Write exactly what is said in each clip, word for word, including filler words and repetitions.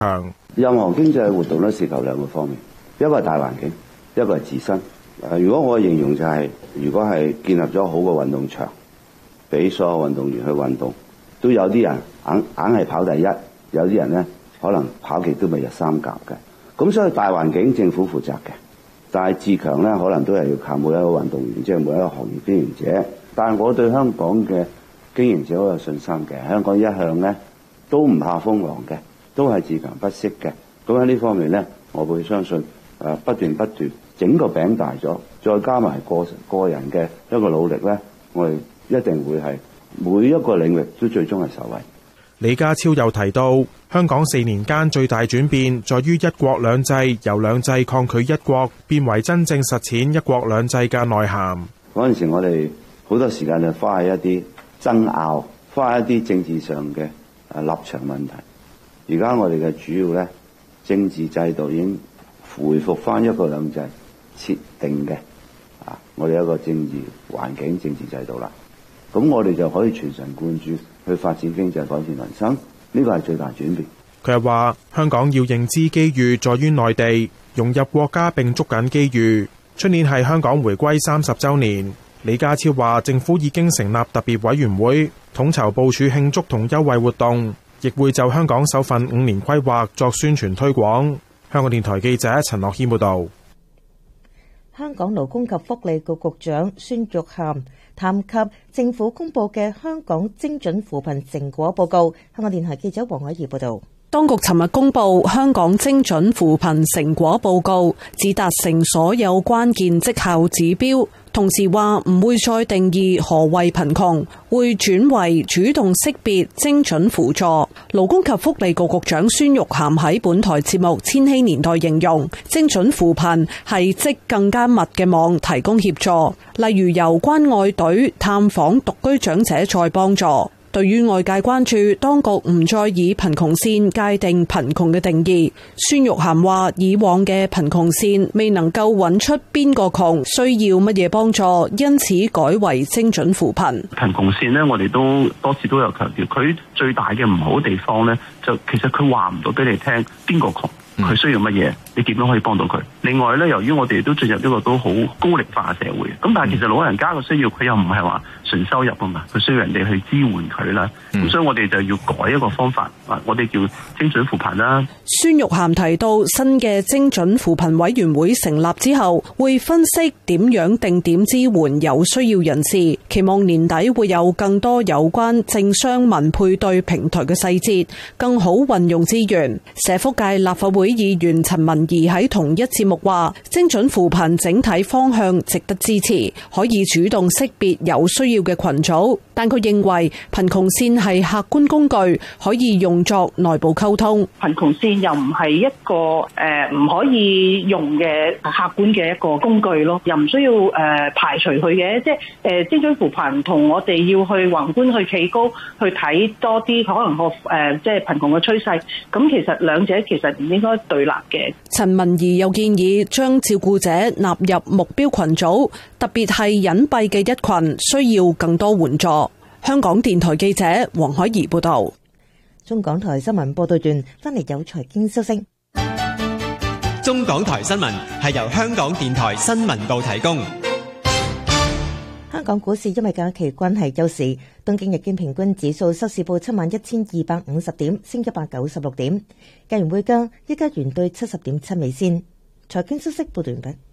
強。 任何經濟活動都涉及兩個方面，一個係大環境，一個係自身。誒，如果我形容就係、是，如果係建立咗好嘅運動場，俾所有運動員去運動，都有啲人硬硬係跑第一，有啲人咧可能跑極都未入三甲嘅。咁所以大環境政府負責嘅，但係自強咧可能都係要靠每一個運動員，即係每一個行業經營者。但係我對香港嘅經營者好有信心嘅，香港一向咧都唔怕風浪嘅，都係自強不息嘅。咁喺呢方面咧，我會相信誒不斷不斷整個餅大咗，再加埋個個人嘅一個努力咧，我哋一定會係每一個領域都最終係受惠。 李家超又提到，香港四年間最大轉變在於一國兩制由兩制抗拒一國變為真正實踐一國兩制嘅內涵。 嗰陣時我哋好多時間就花喺一啲爭拗，花喺一啲政治上嘅誒立場問題。而家我哋嘅主要咧政治制度已經回復翻一國兩制設定嘅啊，我哋有一個政治環境、政治制度啦。咁我哋就可以全神貫注去發展經濟、改善民生，呢個係最大轉變。 佢又話：香港要認知機遇在於內地，融入國家並捉緊機遇。出年係香港回歸三十週年，李家超話政府已經成立特別委員會，統籌部署慶祝同優惠活動，亦會就香港首份五年規劃作宣傳推廣。香港電台記者陳樂軒報導。 香港勞工及福利局局長孫玉菡談及政府公布嘅香港精準扶貧成果報告。香港電台記者黃海怡報道。 當局尋日公布香港精準扶貧成果報告，只達成所有關鍵績效指標，同時話唔會再定義何謂貧窮，會轉為主動識別精準輔助。勞工及福利局局長孫玉菡喺本台節目《千禧年代》形容，精準扶貧係織更加密嘅網，提供協助，例如由關愛隊探訪獨居長者再幫助。對於外界關注當局唔再以貧窮線界定貧窮嘅定義，孫玉菡話以往嘅貧窮線未能夠揾出邊個窮需要乜嘢幫助，因此改為精準扶貧。 貧窮線呢，我哋都多次都有強調，佢最大嘅唔好地方呢，就其實佢話唔到俾你聽邊個窮，佢需要乜嘢，你點樣可以幫到佢。另外咧，由於我哋都進入一個都好高齡化嘅社會，咁但係其實老人家嘅需要佢又唔係話純收入啊嘛，佢需要人哋去支援佢啦。咁、嗯、所以我哋就要改一個方法，我哋叫精準扶貧啦。 孫玉菡提到，新嘅精準扶貧委員會成立之後，會分析點樣定點支援有需要人士，期望年底會有更多有關政商民配對平台嘅細節，更好運用資源。社福界立法會議員陳文儀喺同一節目話，精準扶貧整體方向值得支持，可以主動識別有需要嘅群組，但佢認為貧窮線係客觀工具，可以用作內部溝通。 貧窮線又唔係一個誒唔、呃、可以用嘅客觀嘅一個工具咯，又唔需要誒、呃、排除佢嘅，即係誒、呃、精準扶貧同我哋要去宏觀去企高去睇多啲可能個誒、呃、即係貧窮嘅趨勢，咁其實兩者其實唔應該對立嘅。 陳文儀又建議將照顧者納入目標群組，特別係隱蔽嘅一群，需要更多援助。香港電台記者黃海怡報道。 中港台新聞報道完，翻嚟有財經消息。 中港台新聞係由香港電台新聞部提供。 香港股市因為假期關係休市，東京日經平均指數收市報七萬一千二百五十點，升一百九十六點。日元匯價一加元兌七十點七美仙。財經消息報道完畢。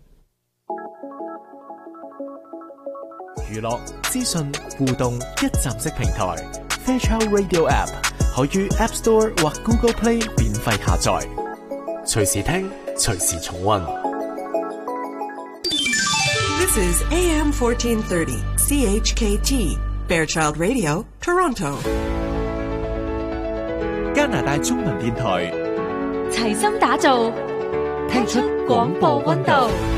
娛樂、資訊、互動一站式平台 Fairchild Radio App 可於 App Store 或 Google Play 免費下載，隨時聽，隨時重溫。 This is A M fourteen thirty C H K T Fairchild Radio Toronto。 加拿大中文電台齊心打造，聽出廣播溫度。